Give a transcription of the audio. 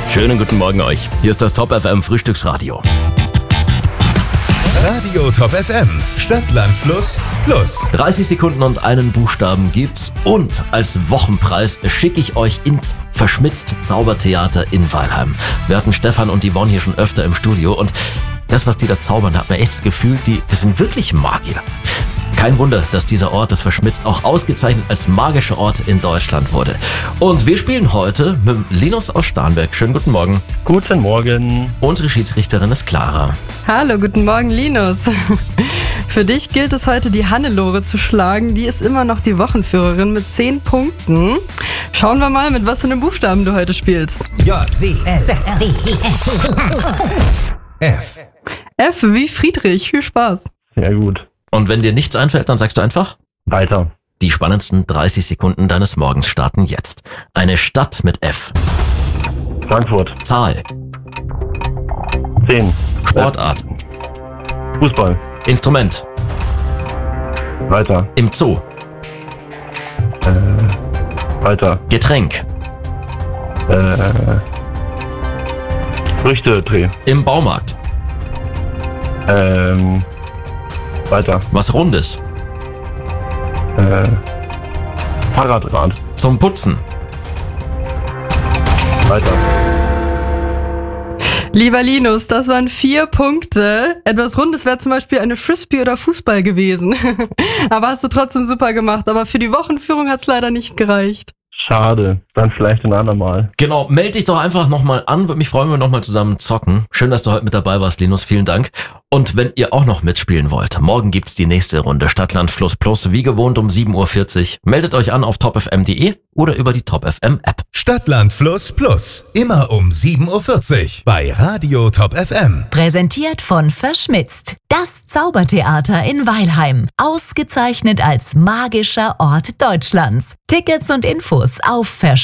Schönen guten Morgen euch. Hier ist das Top FM Frühstücksradio. Radio Top FM, Stadt, Land, Fluss, Plus. 30 Sekunden und einen Buchstaben gibt's. Und als Wochenpreis schicke ich euch ins Verschmitzt-Zaubertheater in Weilheim. Wir hatten Stefan und Yvonne hier schon öfter im Studio und das, was die da zaubern, da hat man echt das Gefühl, das sind wirklich Magier. Kein Wunder, dass dieser Ort, das Verschmitzt, auch ausgezeichnet als magischer Ort in Deutschland wurde. Und wir spielen heute mit Linus aus Starnberg. Schönen guten Morgen. Guten Morgen. Unsere Schiedsrichterin ist Clara. Hallo, guten Morgen, Linus. Für dich gilt es heute, die Hannelore zu schlagen. Die ist immer noch die Wochenführerin mit 10 Punkten. Schauen wir mal, mit was für einem Buchstaben du heute spielst. J, C, S, D, E, F. F wie Friedrich. Viel Spaß. Sehr gut. Und wenn dir nichts einfällt, dann sagst du einfach: Weiter. Die spannendsten 30 Sekunden deines Morgens starten jetzt. Eine Stadt mit F. Frankfurt. Zahl. 10. Sportart. Fußball. Instrument. Weiter. Im Zoo. Weiter. Getränk. Früchtedreh. Im Baumarkt. Weiter. Was Rundes. Fahrradrad. Zum Putzen. Weiter. Lieber Linus, das waren 4 Punkte. Etwas Rundes wäre zum Beispiel eine Frisbee oder Fußball gewesen. Aber hast du trotzdem super gemacht. Aber für die Wochenführung hat es leider nicht gereicht. Schade. Dann vielleicht ein andermal. Genau, melde dich doch einfach nochmal an. Würde mich freuen, wenn wir nochmal zusammen zocken. Schön, dass du heute mit dabei warst, Linus. Vielen Dank. Und wenn ihr auch noch mitspielen wollt, morgen gibt's die nächste Runde Stadt, Land, Fluss, Plus, wie gewohnt um 7.40 Uhr. Meldet euch an auf topfm.de oder über die Top FM App. Stadt, Land, Fluss, Plus. Immer um 7.40 Uhr bei Radio Top FM. Präsentiert von Verschmitzt. Das Zaubertheater in Weilheim. Ausgezeichnet als magischer Ort Deutschlands. Tickets und Infos auf